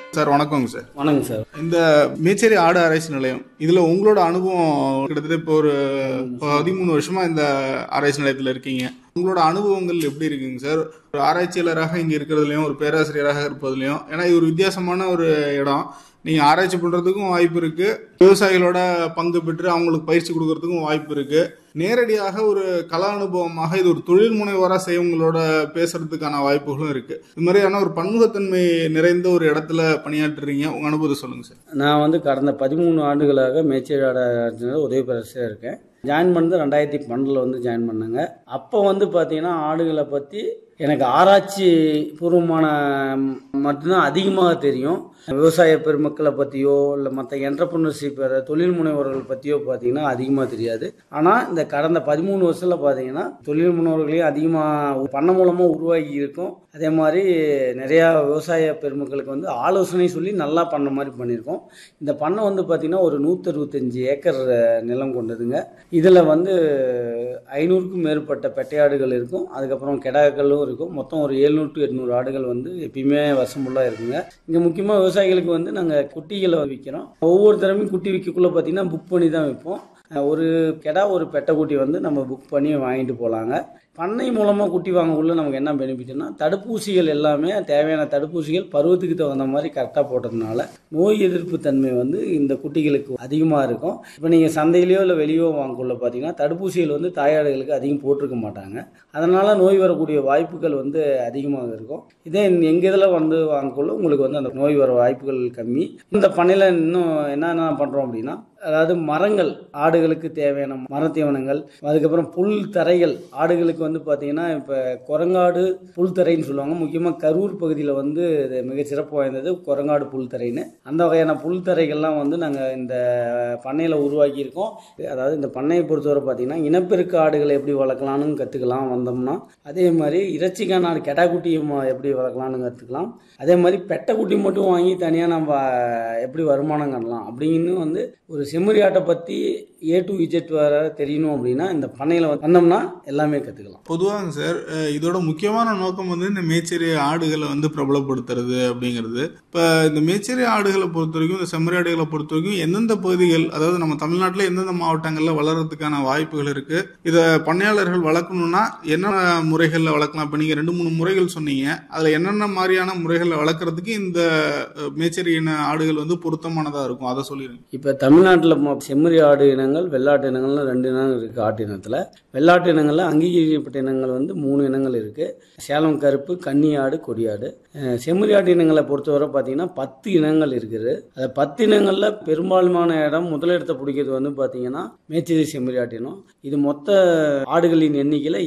Sir வணக்கங்க sir. வணக்கம் sir. இந்த மேச்சேரி ஆடு ஆராய்ச்சி நிலையம் இதுல உங்களோட அனுபவம் கிட்டத்தட்ட இப்போ ஒரு 13 வருஷமா இந்த ஆராய்ச்சி நிலையத்துல இருக்கீங்க. உங்களோட அனுபவங்கள் எப்படி இருக்குங்க சார்? ஒரு ஆராய்ச்சியாளராக இங்க இருக்கிறதுலயும் ஒரு பேராசிரியராக இருப்பதுலயும், ஏன்னா இது ஒரு வித்தியாசமான ஒரு இடம். நீங்க ஆராய்ச்சி பண்றதுக்கும் வாய்ப்பு இருக்கு, விவசாயிகளோட பங்கு பெற்று அவங்களுக்கு பயிற்சி கொடுக்கறதுக்கும் வாய்ப்பு இருக்கு. நேரடியாக ஒரு கல அனுபவமாக இது ஒரு தொழில் முனைவோரா செய்வங்களோட பேசுறதுக்கான வாய்ப்புகளும் இருக்கு. இது மாதிரியான ஒரு பன்முகத்தன்மை நிறைந்த ஒரு இடத்துல பணியாற்றுறீங்க. உங்க அனுபவத்தை சொல்லுங்க சார். நான் கடந்த 13 ஆண்டுகளாக மேச்சேரி ஆடு ஆராய்ச்சியில் உதவி பேராசிரியராக இருக்கேன். ஜாயின் பண்ணது 2012 ஜாயின் பண்ணேங்க. அப்போ பார்த்தீங்கன்னா ஆடுகளை பற்றி எனக்கு ஆராய்ச்சி பூர்வமான மட்டும்தான் அதிகமாக தெரியும். விவசாய பெருமக்களை பற்றியோ இல்லை மற்ற என்டர்பிரினர்ஷிப் தொழில் முனைவோர்கள் பற்றியோ பார்த்தீங்கன்னா அதிகமாக தெரியாது. ஆனால் இந்த கடந்த 13 வருஷத்தில் பார்த்தீங்கன்னா தொழில் முனைவோர்களையும் அதிகமாக பண்ண மூலமாக உருவாகி இருக்கும். அதே மாதிரி நிறையா விவசாய பெருமக்களுக்கு ஆலோசனை சொல்லி நல்லா பண்ண மாதிரி பண்ணியிருக்கோம். இந்த பண்ணை பார்த்தீங்கன்னா ஒரு 165 ஏக்கர் நிலம் கொண்டதுங்க. இதில் 500க்கும் மேற்பட்ட பெட்டையாடுகள் இருக்கும். அதுக்கப்புறம் கெடாக்களும் இருக்கும். மொத்தம் ஒரு 700 to 800 ஆடுகள் எப்பயுமே வசமுள்ளாக இருக்குங்க. இங்கே முக்கியமாக விவசாயிகளுக்கு நாங்கள் குட்டிகளை விற்கிறோம். ஒவ்வொரு தடவையும் குட்டி விற்கக்குள்ளே பார்த்தீங்கன்னா புக் பண்ணி தான் விற்போம். ஒரு கெடா ஒரு பெட்டை குட்டி நம்ம புக் பண்ணி வாங்கிட்டு போகலாங்க. பண்ணை மூலமாக குட்டி வாங்கக்குள்ள நமக்கு என்ன பெனிஃபிட்னா, தடுப்பூசிகள் எல்லாமே தேவையான தடுப்பூசிகள் பருவத்துக்கு தகுந்த மாதிரி கரெக்டாக போட்டதுனால நோய் எதிர்ப்பு தன்மை இந்த குட்டிகளுக்கு அதிகமாக இருக்கும். இப்போ நீங்கள் சந்தையிலையோ இல்லை வெளியோ வாங்கக்குள்ள பார்த்தீங்கன்னா தடுப்பூசிகள் தாயாடுகளுக்கு அதிகம் போட்டிருக்க மாட்டாங்க. அதனால் நோய் வரக்கூடிய வாய்ப்புகள் அதிகமாக இருக்கும். இதே எங்கள் இதில் வாங்கக்குள்ள உங்களுக்கு அந்த நோய் வர வாய்ப்புகள் கம்மி. இந்த பண்ணையில் இன்னும் என்னென்ன பண்ணுறோம் அப்படின்னா, அதாவது மரங்கள், ஆடுகளுக்கு தேவையான மரத்தீவனங்கள், அதுக்கப்புறம் புல் தரைகள். ஆடுகளுக்கு பார்த்தீங்கன்னா இப்போ குரங்காடு புல் தரைன்னு சொல்லுவாங்க. முக்கியமாக கரூர் பகுதியில் மிக சிறப்பு வாய்ந்தது குரங்காடு புல் தரைன்னு. அந்த வகையான புல் தரைகள்லாம் நாங்கள் இந்த பண்ணையில் உருவாக்கியிருக்கோம். அதாவது இந்த பண்ணையை பொறுத்தவரை பார்த்தீங்கன்னா இனப்பெருக்க ஆடுகளை எப்படி வளர்க்கலான்னு கற்றுக்கலாம் வந்தோம்னா, அதே மாதிரி இறைச்சிக்கான ஆடு கெடாக்குட்டியும் எப்படி வளர்க்கலான்னு கற்றுக்கலாம். அதே மாதிரி பெட்டை குட்டி மட்டும் வாங்கி தனியாக நம்ம எப்படி வருமானம் காணலாம் அப்படின்னு ஒரு செம்மறி ஆட்டை பற்றி A to Z வர தெரியணும் அப்படின்னா இந்த பண்ணையில் வந்தோம்னா எல்லாமே கற்றுக்கலாம். பொதுவாங்க சார், இதோட முக்கியமான நோக்கம் இந்த மேச்சேரி ஆடுகளை பிரபலப்படுத்துறது அப்படிங்கிறது. இப்போ இந்த மேச்சேரி ஆடுகளை பொறுத்த வரைக்கும், இந்த செம்மறி ஆடுகளை பொறுத்த வரைக்கும் எந்தெந்த பகுதிகள், அதாவது நம்ம தமிழ்நாட்டில் எந்தெந்த மாவட்டங்களில் வளர்கிறதுக்கான வாய்ப்புகள் இருக்கு? இதை பண்ணையாளர்கள் வளர்க்கணும்னா என்னென்ன முறைகளில் வளர்க்கலாம்? இப்போ நீங்கள் 2-3 முறைகள் சொன்னீங்க. அதில் என்னென்ன மாதிரியான முறைகளில் வளர்க்குறதுக்கு இந்த மேச்சேரி இன ஆடுகள் பொருத்தமானதாக இருக்கும், அதை சொல்லிடுங்க. இப்போ தமிழ்நாட்டில் செம்மறி ஆடு இனங்கள், வெள்ளாட்டு இனங்கள்னு 2 இனங்கள் இருக்குது. ஆட்டு இனத்தில் வெள்ளாட்டு இனங்களில் அங்கீகரிக்கப்பட்ட இனங்கள் 3 இனங்கள் இருக்குது. சேலம் கருப்பு, கன்னி ஆடு, கொடியாடு. செம்மறி ஆட்டு இனங்களை பொறுத்தவரை பார்த்தீங்கன்னா 10 இனங்கள் இருக்குது. அந்த 10 இனங்களில் பெரும்பாலுமான இடம் முதலிடத்தை பிடிக்கிறது பார்த்தீங்கன்னா மேச்சேரி செம்மறி ஆட்டு இனம். இது மொத்த ஆடுகளின் எண்ணிக்கையில்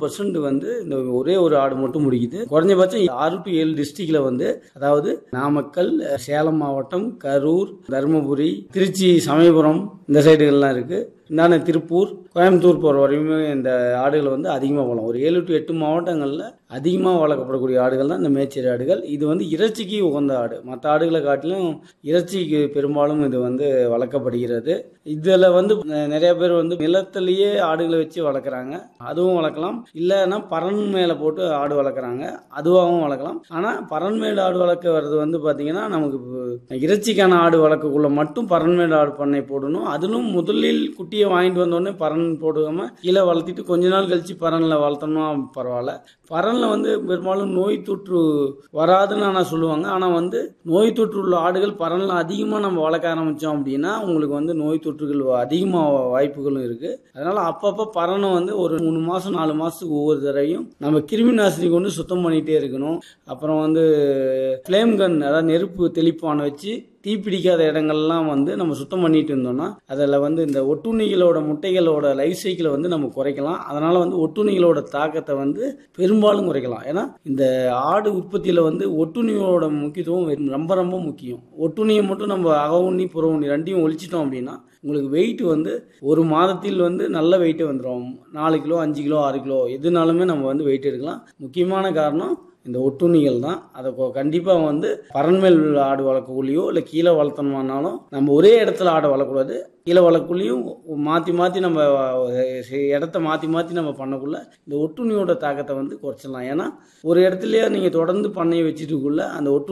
20% இந்த ஒரே ஒரு ஆடு மட்டும் முடிக்குது. குறைஞ்சபட்சம் 6 to 7 டிஸ்ட்ரிக்ட்ல அதாவது நாமக்கல், சேலம் மாவட்டம், கரூர், தருமபுரி, திருச்சி, சமயபுரம் இந்த சைடுகள்லாம் இருக்கு. இந்தான திருப்பூர், கோயம்புத்தூர் போகிற வரையுமே இந்த ஆடுகள் அதிகமாக வளரும். ஒரு 7 to 8 மாவட்டங்களில் அதிகமாக வளர்க்கப்படக்கூடிய ஆடுகள் தான் இந்த மேச்சேரி ஆடுகள். இது இறைச்சிக்கு உகந்த ஆடு. மற்ற ஆடுகளை காட்டிலும் இறைச்சிக்கு பெரும்பாலும் இது வளர்க்கப்படுகிறது. இதில் நிறைய பேர் நிலத்திலேயே ஆடுகளை வச்சு வளர்க்குறாங்க. அதுவும் வளர்க்கலாம். இல்லைன்னா பறன் மேலே போட்டு ஆடு வளர்க்குறாங்க. அதுவாகவும் வளர்க்கலாம். ஆனால் பறன்மேடு ஆடு வளர்க்க வர்றது பார்த்தீங்கன்னா நமக்கு இறைச்சிக்கான ஆடு வளர்க்கக்குள்ள மட்டும் பறன்மேடு ஆடு பண்ணை போடணும். அதிலும் முதலில் குட்டியை வாங்கிட்டு வந்தோடனே பறன் போடுவாம கீழே வளர்த்திட்டு கொஞ்ச நாள் கழிச்சு பறனில் வளர்த்தோம்னா பரவாயில்ல. பறனில் பெரும்பாலும் நோய் தொற்று வராதுன்னு ஆனால் சொல்லுவாங்க. ஆனால் நோய் தொற்று உள்ள ஆடுகள் பறனில் அதிகமாக நம்ம வளர்க்க ஆரம்பித்தோம் அப்படின்னா உங்களுக்கு நோய் தொற்றுகள் அதிகமாக வாய்ப்புகளும் இருக்குது. அதனால் அப்பப்போ பறனை ஒரு 3 மாதம் 4 மாதத்துக்கு ஒவ்வொரு தடவையும் நம்ம கிருமி நாசினி கொண்டு சுத்தம் பண்ணிகிட்டே இருக்கணும். அப்புறம் ஃப்ளேம் கன், அதாவது நெருப்பு தெளிப்பானை வச்சு தீப்பிடிக்காத இடங்கள்லாம் நம்ம சுத்தம் பண்ணிட்டு இருந்தோம்னா அதில் இந்த ஒட்டுண்ணிகளோட முட்டைகளோட லைஃப் சைக்கிளை நம்ம குறைக்கலாம். அதனால ஒட்டுண்ணிகளோட தாக்கத்தை பெரும்பாலும் குறைக்கலாம். ஏன்னா இந்த ஆடு உற்பத்தியில் ஒட்டுண்ணிகளோட முக்கியத்துவம் ரொம்ப ரொம்ப முக்கியம். ஒட்டுண்ணியை மட்டும் நம்ம அக உண்ணி புற உண்ணி ரெண்டையும் ஒழிச்சிட்டோம் அப்படின்னா உங்களுக்கு வெயிட் ஒரு மாதத்தில் நல்ல வெயிட்டே வந்துடும். 4 கிலோ 5 கிலோ 6 கிலோ எதுனாலுமே நம்ம வெயிட் எடுக்கலாம். முக்கியமான காரணம் இந்த ஒட்டுண்ணிகள் தான். அதை கண்டிப்பாக பறன்மேல் ஆடு வளர்க்கக்குள்ளேயோ இல்லை கீழே வளர்த்தணுமானாலும் நம்ம ஒரே இடத்துல ஆடை வளர்க்கக்கூடாது. கீழே வளர்க்குள்ளேயும் மாற்றி மாற்றி நம்ம இடத்த மாற்றி மாற்றி நம்ம பண்ணக்குள்ள இந்த ஒட்டுண்ணியோட தாக்கத்தை குறைச்சிடலாம். ஏன்னா ஒரு இடத்துலையே நீங்கள் தொடர்ந்து பண்ணையை வச்சுட்டுக்குள்ள அந்த